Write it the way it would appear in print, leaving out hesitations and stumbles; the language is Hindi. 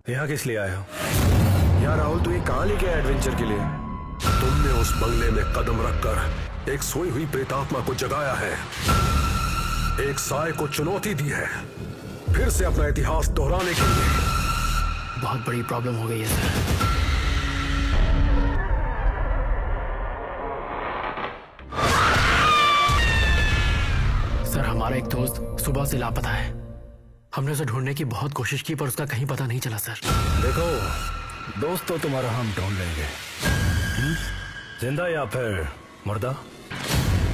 यहाँ किस लिए आए हो? यार राहुल, तू ये कहाँ लेके आया एडवेंचर के लिए? तुमने उस बंगले में कदम रखकर एक सोई हुई प्रेतात्मा को जगाया है, एक साए को चुनौती दी है, फिर से अपना इतिहास दोहराने के लिए। बहुत बड़ी प्रॉब्लम हो गई है सर। हमारा एक दोस्त सुबह से लापता है। हमने उसे ढूंढने की बहुत कोशिश की पर उसका कहीं पता नहीं चला सर। देखो, दोस्त तो तुम्हारा हम ढूंढ लेंगे, जिंदा या फिर मुर्दा।